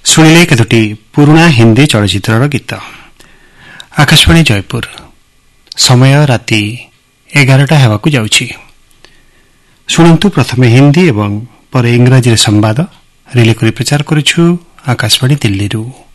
ଶୁଣିଲେ କେତୋଟି ପୁରୁଣା ହିନ୍ଦୀ ଚଳଚ୍ଚିତ୍ରର ଗୀତ। ଆକାଶବାଣୀ ଜୟପୁର, ସମୟ ରାତି 11ଟା ହେବାକୁ ଯାଉଛି। ଶୁଣନ୍ତୁ ପ୍ରଥମେ ହିନ୍ଦୀ ଏବଂ ପରେ ଇଂରାଜୀରେ ସମ୍ବାଦ ରିଲେ କରି ପ୍ରଚାର କରୁଛୁ ଆକାଶବାଣୀ ଦିଲ୍ଲୀରୁ।